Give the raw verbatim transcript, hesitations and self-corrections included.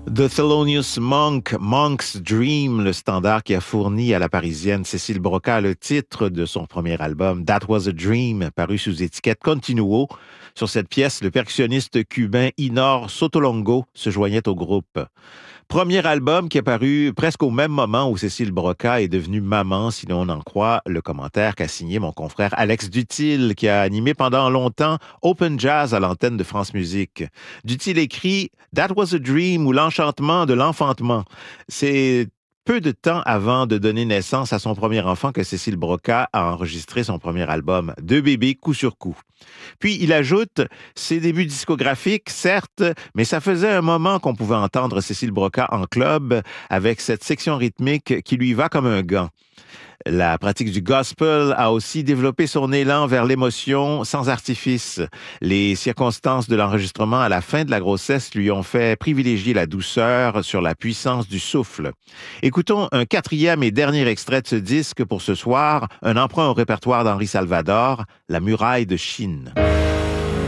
The Thelonious Monk, Monk's Dream, le standard qui a fourni à la Parisienne Cécile Broca le titre de son premier album, That Was a Dream, paru sous étiquette Continuo. Sur cette pièce, le percussionniste cubain Inor Sotolongo se joignait au groupe. Premier album qui est paru presque au même moment où Cécile Broca est devenue maman, si l'on en croit le commentaire qu'a signé mon confrère Alex Dutil, qui a animé pendant longtemps Open Jazz à l'antenne de France Musique. Dutil écrit « That was a dream » ou « L'enchantement de l'enfantement ». C'est peu de temps avant de donner naissance à son premier enfant que Cécile Broca a enregistré son premier album, Deux bébés coup sur coup. Puis il ajoute ses débuts discographiques, certes, mais ça faisait un moment qu'on pouvait entendre Cécile Broca en club avec cette section rythmique qui lui va comme un gant. La pratique du gospel a aussi développé son élan vers l'émotion sans artifice. Les circonstances de l'enregistrement à la fin de la grossesse lui ont fait privilégier la douceur sur la puissance du souffle. Écoutons un quatrième et dernier extrait de ce disque pour ce soir, un emprunt au répertoire d'Henri Salvador, La muraille de Chine.